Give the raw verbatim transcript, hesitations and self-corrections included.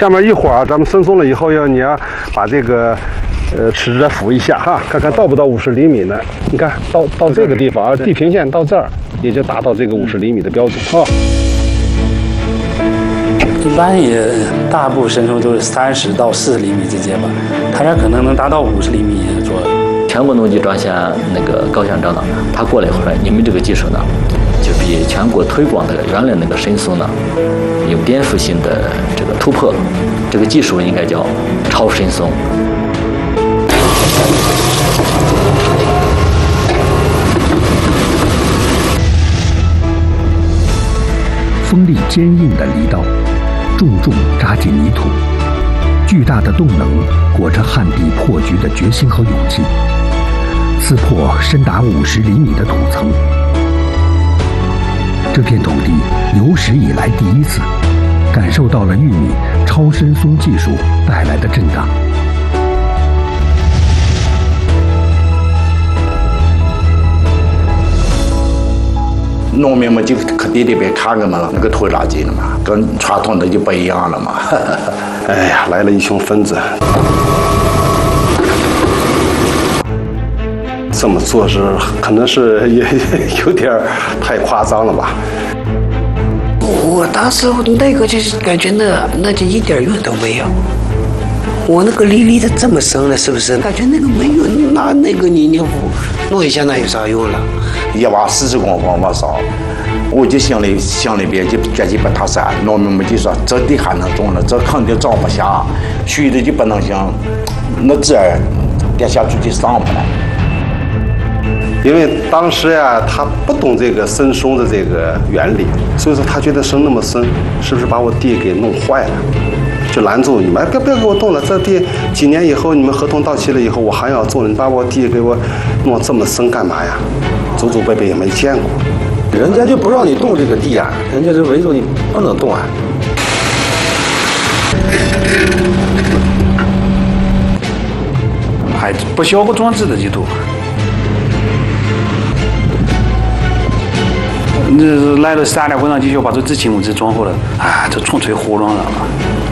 下面一会儿咱们伸松了以后，要你要把这个呃尺再扶一下哈，看看到不到五十厘米呢？你看到到这个地方啊，地平线到这儿也就达到这个五十厘米的标准啊。 一般也大部伸松都是三十到四十厘米之间吧，它这可能能达到五十厘米左右。 全国农机专项那个高校长呢，他过来以后呢，你们这个技术呢，就比全国推广的原来那个伸松呢，有颠覆性的这个突破。这个技术应该叫超伸松。 锋利坚硬的犁刀，重重扎进泥土，巨大的动能裹着旱地破局的决心和勇气，刺破深达五十厘米的土层。这片土地有史以来第一次感受到了玉米超伸松技术带来的震荡。 农民们就搁地里边看着嘛，那个拖拉机了嘛，跟传统的就不一样了嘛。 哎呀，来了一群分子。这么做是可能是也有点太夸张了吧？ 我当时那个就是感觉那那就一点用都没有。我那个犁犁的这么深了，是不是？感觉那个没有，拿那个泥泥糊弄一下，那有啥用了？ 一挖四十公分往上，我就心里心里边就决定把它删。农民们就说这地还能种了，这肯定长不下，虚的就不能行，那这跌下去就上不来。 因为当时呀，他不懂这个伸松的这个原理，所以说他觉得伸那么深，是不是把我地给弄坏了？就拦住你们，别别给我动了，这地几年以后你们合同到期了以后，我还要做，你把我地给我弄这么深干嘛呀？祖祖辈辈也没见过。 人家就不让你动这个地啊，人家就围住你不能动啊。 还不小个装置的地图。这来了三辆工厂机需要把这之前物资装好了，啊，这纯粹胡乱了。